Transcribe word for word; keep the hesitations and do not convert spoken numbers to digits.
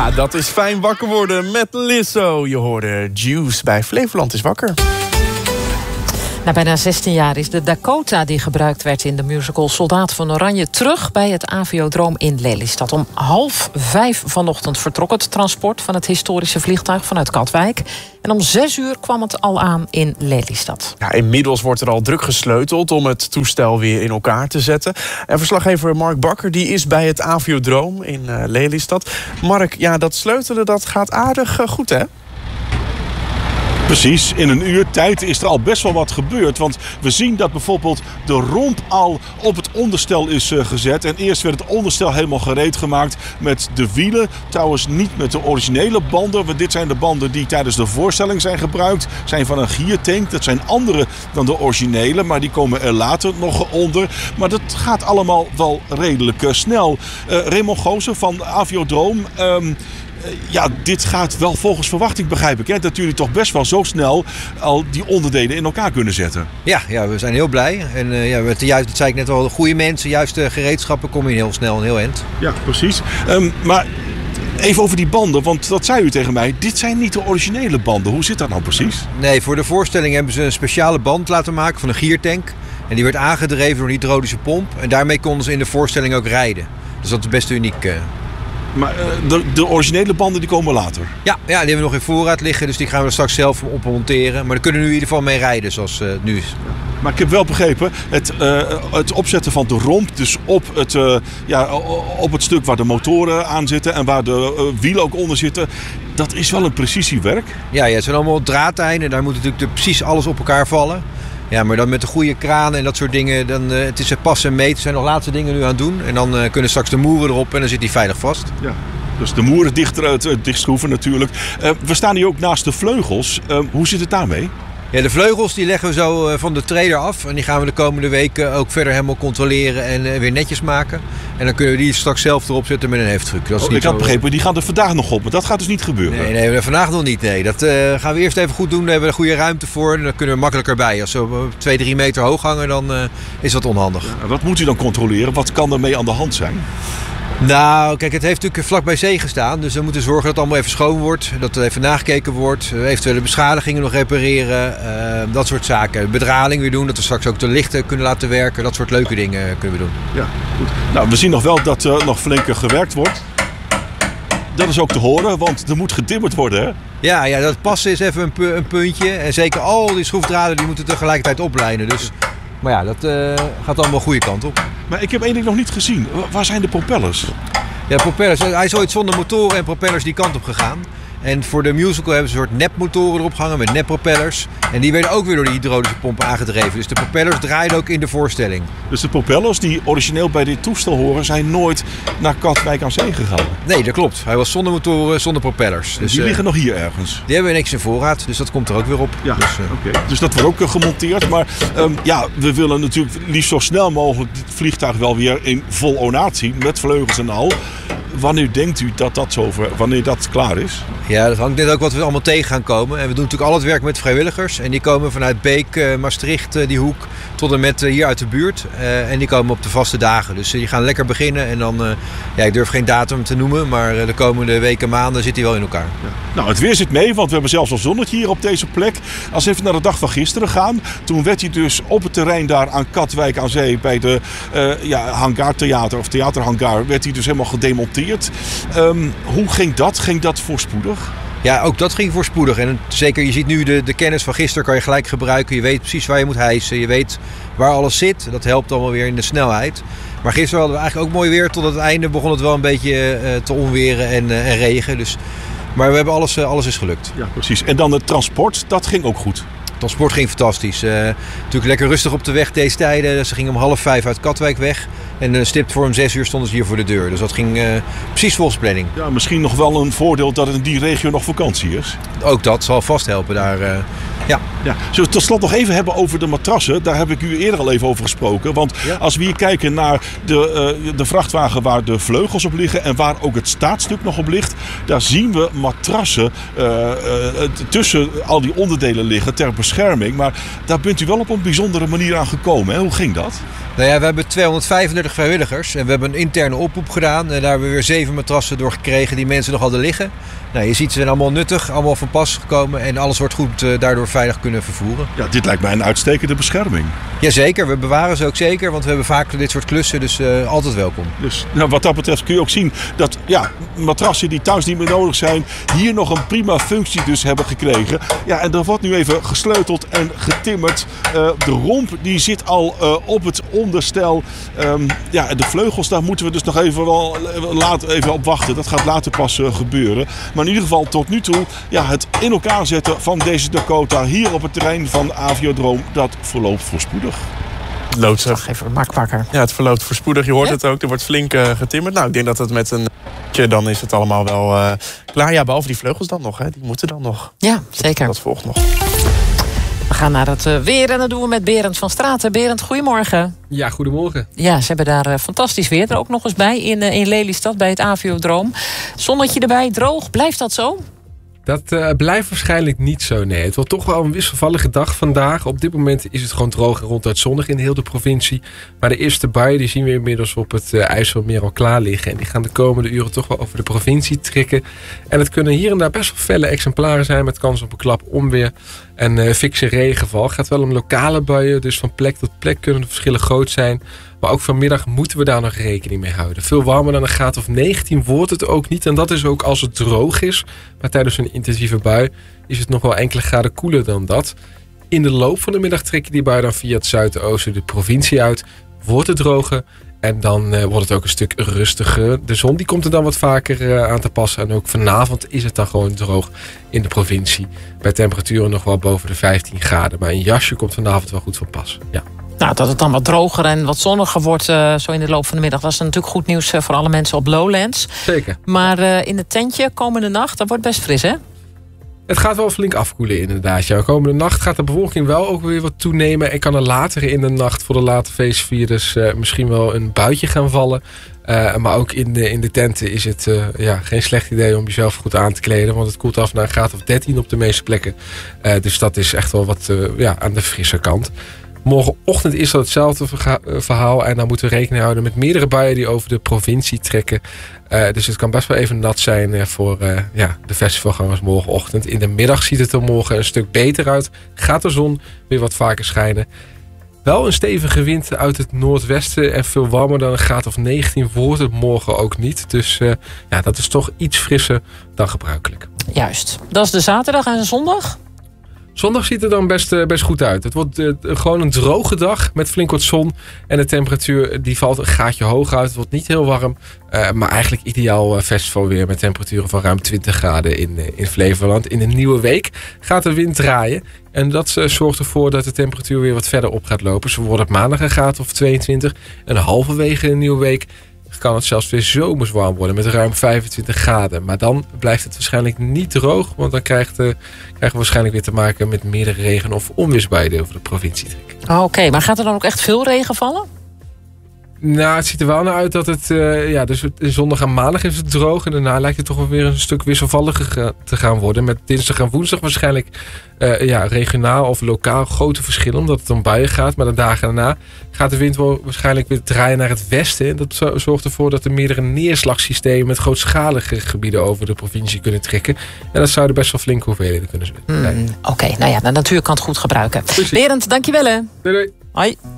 Ja, dat is fijn wakker worden met Lizzo. Je hoorde Juice bij Flevoland is wakker. Na bijna zestien jaar is de Dakota die gebruikt werd in de musical Soldaat van Oranje terug bij het Aviodroom in Lelystad. Om half vijf vanochtend vertrok het transport van het historische vliegtuig vanuit Katwijk. En om zes uur kwam het al aan in Lelystad. Ja, inmiddels wordt er al druk gesleuteld om het toestel weer in elkaar te zetten. En verslaggever Mark Bakker die is bij het Aviodroom in uh, Lelystad. Mark, ja, dat sleutelen dat gaat aardig uh, goed, hè? Precies, in een uur tijd is er al best wel wat gebeurd. Want we zien dat bijvoorbeeld de romp al op het onderstel is uh, gezet. En eerst werd het onderstel helemaal gereed gemaakt met de wielen. Trouwens niet met de originele banden. Want dit zijn de banden die tijdens de voorstelling zijn gebruikt. Zijn van een giertank. Dat zijn andere dan de originele. Maar die komen er later nog onder. Maar dat gaat allemaal wel redelijk uh, snel. Uh, Raymond Goosen van Aviodroom. Um, Ja, dit gaat wel volgens verwachting, begrijp ik. Hè? Dat jullie toch best wel zo snel al die onderdelen in elkaar kunnen zetten. Ja, ja we zijn heel blij. En uh, ja, met de juiste, dat zei ik net al, de goede mensen, juiste gereedschappen, kom je heel snel en heel eind. Ja, precies. Um, maar even over die banden, want dat zei u tegen mij. Dit zijn niet de originele banden. Hoe zit dat nou precies? Nee, voor de voorstelling hebben ze een speciale band laten maken van een giertank. En die werd aangedreven door een hydraulische pomp. En daarmee konden ze in de voorstelling ook rijden. Dus dat is best uniek. Uh. Maar uh, de, de originele banden die komen later? Ja, ja, die hebben we nog in voorraad liggen. Dus die gaan we straks zelf opmonteren. Maar daar kunnen we nu in ieder geval mee rijden zoals uh, het nu is. Maar ik heb wel begrepen, het, uh, het opzetten van de romp, dus op het, uh, ja, op het stuk waar de motoren aan zitten en waar de uh, wielen ook onder zitten, dat is wel een precisiewerk. Ja, ja, het zijn allemaal draadlijnen. Daar moet natuurlijk de, precies alles op elkaar vallen. Ja, maar dan met de goede kranen en dat soort dingen, dan, uh, het is er pas en meten. Er zijn nog laatste dingen nu aan het doen. En dan uh, kunnen straks de moeren erop en dan zit die veilig vast. Ja. Dus de moeren dicht, uh, dichtschroeven natuurlijk. Uh, we staan hier ook naast de vleugels. Uh, hoe zit het daarmee? Ja, de vleugels die leggen we zo uh, van de trailer af. En die gaan we de komende weken ook verder helemaal controleren en uh, weer netjes maken. En dan kunnen we die straks zelf erop zetten met een heftruck. Dat is oh, niet ik had zo... begrepen, die gaan er vandaag nog op. Maar dat gaat dus niet gebeuren. Nee, nee, vandaag nog niet. Nee. Dat uh, gaan we eerst even goed doen. Daar hebben we een goede ruimte voor. En dan kunnen we makkelijker bij. Als we twee, drie meter hoog hangen, dan uh, is dat onhandig. Ja, wat moet u dan controleren? Wat kan ermee aan de hand zijn? Nou, kijk, het heeft natuurlijk vlak bij zee gestaan. Dus we moeten zorgen dat het allemaal even schoon wordt. Dat er even nagekeken wordt. Eventuele beschadigingen nog repareren. Uh, dat soort zaken. Bedraling weer doen. Dat we straks ook de lichten kunnen laten werken. Dat soort leuke dingen kunnen we doen. Ja, goed. Nou, we zien nog wel dat er nog flink gewerkt wordt. Dat is ook te horen, want er moet gedimmerd worden, hè? Ja, ja, dat passen is even een, pu- een puntje. En zeker al die schroefdraden die moeten tegelijkertijd oplijnen. Dus, maar ja, dat uh, gaat allemaal de goede kant op. Maar ik heb één ding nog niet gezien. Waar zijn de propellers? Ja, propellers. Hij is ooit zonder motoren en propellers die kant op gegaan. En voor de musical hebben ze een soort nepmotoren erop gehangen met neppropellers. En die werden ook weer door de hydraulische pompen aangedreven. Dus de propellers draaiden ook in de voorstelling. Dus de propellers die origineel bij dit toestel horen zijn nooit naar Katwijk aan Zee gegaan? Nee, dat klopt. Hij was zonder motoren, zonder propellers. Dus, die liggen uh, nog hier ergens? Die hebben we niks in voorraad, dus dat komt er ook weer op. Ja, dus, uh, oké. Okay. Dus dat wordt ook uh, gemonteerd. Maar um, ja, we willen natuurlijk liefst zo snel mogelijk dit vliegtuig wel weer in vol ornaat zien. Met vleugels en al. Wanneer denkt u dat dat zover, wanneer dat klaar is? Ja, dat hangt net ook wat we allemaal tegen gaan komen. En we doen natuurlijk al het werk met vrijwilligers. En die komen vanuit Beek, uh, Maastricht, uh, die hoek, tot en met uh, hier uit de buurt. Uh, en die komen op de vaste dagen. Dus uh, die gaan lekker beginnen. En dan, uh, ja, ik durf geen datum te noemen, maar uh, de komende weken, maanden zit hij wel in elkaar. Ja. Nou, het weer zit mee, want we hebben zelfs al zonnetje hier op deze plek. Als we even naar de dag van gisteren gaan. Toen werd hij dus op het terrein daar aan Katwijk aan Zee, bij de uh, ja, hangaartheater of theaterhangaar, werd hij dus helemaal gedemonteerd. Um, hoe ging dat? Ging dat voorspoedig? Ja, ook dat ging voorspoedig. En zeker, je ziet nu de, de kennis van gisteren kan je gelijk gebruiken. Je weet precies waar je moet hijsen. Je weet waar alles zit. Dat helpt allemaal weer in de snelheid. Maar gisteren hadden we eigenlijk ook mooi weer. Tot het einde begon het wel een beetje uh, te onweren en, uh, en regen. Dus, maar we hebben alles, uh, alles is gelukt. Ja, precies. En dan het transport, dat ging ook goed? Het transport ging fantastisch. Uh, natuurlijk lekker rustig op de weg deze tijden. Ze gingen om half vijf uit Katwijk weg. En uh, stipt voor om zes uur stonden ze hier voor de deur. Dus dat ging uh, precies volgens planning. Ja, misschien nog wel een voordeel dat het in die regio nog vakantie is. Ook dat zal vast helpen daar. Uh, ja. Ja, Ja, zullen we het tot slot nog even hebben over de matrassen? Daar heb ik u eerder al even over gesproken. Want ja. als we hier kijken naar de, uh, de vrachtwagen waar de vleugels op liggen en waar ook het staartstuk nog op ligt, daar zien we matrassen uh, uh, tussen al die onderdelen liggen ter bescherming. Maar daar bent u wel op een bijzondere manier aan gekomen. Hè? Hoe ging dat? Nou ja, we hebben tweehonderdvijfendertig vrijwilligers en we hebben een interne oproep gedaan. En daar hebben we weer zeven matrassen door gekregen die mensen nog hadden liggen. Nou, je ziet, ze zijn allemaal nuttig, allemaal van pas gekomen en alles wordt goed uh, daardoor veilig kunnen vervoeren. Ja, dit lijkt mij een uitstekende bescherming. Jazeker, we bewaren ze ook zeker, want we hebben vaak dit soort klussen, dus uh, altijd welkom. Dus nou, wat dat betreft kun je ook zien dat ja, matrassen die thuis niet meer nodig zijn, hier nog een prima functie dus hebben gekregen. Ja, en er wordt nu even gesleuteld en getimmerd. Uh, de romp die zit al uh, op het onderstel. Um, ja, de vleugels, daar moeten we dus nog even, wel, later, even op wachten. Dat gaat later pas uh, gebeuren. Maar in ieder geval tot nu toe, ja, het in elkaar zetten van deze Dakota hier op het terrein van Aviodroom, dat verloopt voorspoedig. Loopt zo. Even Mark Bakker. Ja, het verloopt voorspoedig. Je hoort ja? het ook. Er wordt flink uh, getimmerd. Nou, ik denk dat het met een dan is het allemaal wel uh, klaar. Ja, behalve die vleugels dan nog. Hè. Die moeten dan nog. Ja, zeker. Dat volgt nog. We gaan naar het uh, weer en dat doen we met Berend van Straten. Berend, goedemorgen. Ja, goedemorgen. Ja, ze hebben daar uh, fantastisch weer er ook nog eens bij in, uh, in Lelystad bij het Aviodroom. Zonnetje erbij, droog. Blijft dat zo? Dat uh, blijft waarschijnlijk niet zo, nee. Het wordt toch wel een wisselvallige dag vandaag. Op dit moment is het gewoon droog en ronduit zonnig in heel de provincie. Maar de eerste buien die zien we inmiddels op het uh, IJsselmeer al klaar liggen. En die gaan de komende uren toch wel over de provincie trekken. En het kunnen hier en daar best wel felle exemplaren zijn met kans op een klap onweer en uh, fikse regenval. Het gaat wel om lokale buien, dus van plek tot plek kunnen de verschillen groot zijn. Maar ook vanmiddag moeten we daar nog rekening mee houden. Veel warmer dan een graad of negentien wordt het ook niet. En dat is ook als het droog is. Maar tijdens een intensieve bui is het nog wel enkele graden koeler dan dat. In de loop van de middag trekken die bui dan via het zuidoosten de provincie uit. Wordt het droger en dan uh, wordt het ook een stuk rustiger. De zon die komt er dan wat vaker uh, aan te passen. En ook vanavond is het dan gewoon droog in de provincie. Bij temperaturen nog wel boven de vijftien graden. Maar een jasje komt vanavond wel goed van pas. Ja. Nou, dat het dan wat droger en wat zonniger wordt uh, zo in de loop van de middag. Dat is natuurlijk goed nieuws uh, voor alle mensen op Lowlands. Zeker. Maar uh, in het tentje komende nacht, dat wordt best fris, hè? Het gaat wel flink afkoelen inderdaad. Ja. Komende nacht gaat de bewolking wel ook weer wat toenemen. En kan er later in de nacht voor de late feestvierders uh, misschien wel een buitje gaan vallen. Uh, maar ook in de, in de tenten is het uh, ja, geen slecht idee om jezelf goed aan te kleden. Want het koelt af naar een graad of dertien op de meeste plekken. Uh, dus dat is echt wel wat uh, ja, aan de frisse kant. Morgenochtend is dat hetzelfde verhaal. En dan moeten we rekening houden met meerdere buien die over de provincie trekken. Uh, dus het kan best wel even nat zijn uh, voor uh, ja, de festivalgangers morgenochtend. In de middag ziet het er morgen een stuk beter uit. Gaat de zon weer wat vaker schijnen. Wel een stevige wind uit het noordwesten. En veel warmer dan een graad of negentien wordt het morgen ook niet. Dus uh, ja, dat is toch iets frisser dan gebruikelijk. Juist. Dat is de zaterdag en de zondag? Zondag ziet er dan best, uh, best goed uit. Het wordt uh, gewoon een droge dag met flink wat zon. En de temperatuur die valt een gaatje hoog uit. Het wordt niet heel warm. Uh, maar eigenlijk ideaal uh, festivalweer met temperaturen van ruim twintig graden in, uh, in Flevoland. In een nieuwe week gaat de wind draaien. En dat uh, zorgt ervoor dat de temperatuur weer wat verder op gaat lopen. Zo wordt het maandag een graad of tweeëntwintig. En halverwege een nieuwe week kan het zelfs weer zomers warm worden met ruim vijfentwintig graden. Maar dan blijft het waarschijnlijk niet droog. Want dan krijgt, uh, krijgen we waarschijnlijk weer te maken met meerdere regen- of onweersbuien die over de provincie trekken. Oh, Oké, okay. Maar gaat er dan ook echt veel regen vallen? Nou, het ziet er wel naar uit dat het... Uh, ja, dus zondag en maandag is het droog. En daarna lijkt het toch wel weer een stuk wisselvalliger te gaan worden. Met dinsdag en woensdag waarschijnlijk uh, ja, regionaal of lokaal grote verschillen. Omdat het om buien gaat. Maar de dagen daarna gaat de wind wel waarschijnlijk weer draaien naar het westen. En dat zorgt ervoor dat er meerdere neerslagsystemen met grootschalige gebieden over de provincie kunnen trekken. En dat zouden best wel flinke hoeveelheden kunnen zijn. Mm, Oké, okay. Nou ja, de natuur kan het goed gebruiken. Precies. Berend, dankjewel hè. Doei doei. Hoi.